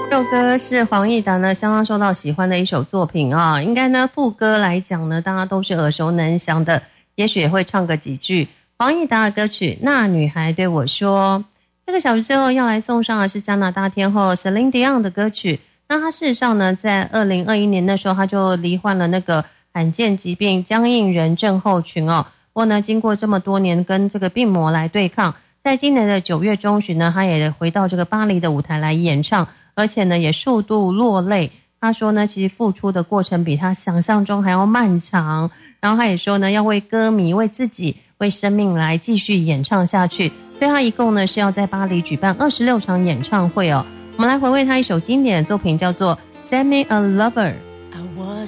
这首歌是黄义达呢相当受到喜欢的一首作品啊，应该呢副歌来讲呢大家都是耳熟能详的，也许也会唱个几句。黄义达的歌曲《那女孩对我说》。这个小时最后要来送上的是加拿大天后 Celine Dion 的歌曲。那她事实上呢在2021年的时候她就罹患了那个罕见疾病僵硬人症候群哦。不过呢经过这么多年跟这个病魔来对抗，在今年的9月中旬呢她也回到这个巴黎的舞台来演唱，而且呢也数度落泪。她说呢其实付出的过程比她想象中还要漫长，然后她也说呢要为歌迷为自己为生命来继续演唱下去，所以她一共呢是要在巴黎举办26场演唱会哦。我们来回味她一首经典的作品，叫做《Send Me a Lover》。